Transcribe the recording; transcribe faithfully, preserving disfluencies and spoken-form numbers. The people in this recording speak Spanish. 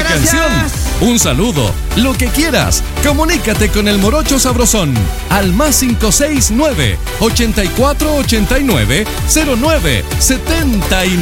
gracias. canción, un saludo, lo que quieras. Comunícate con el Morocho Sabrosón al más cinco seis nueve, ochenta y cuatro ochenta y nueve, cero nueve setenta y nueve.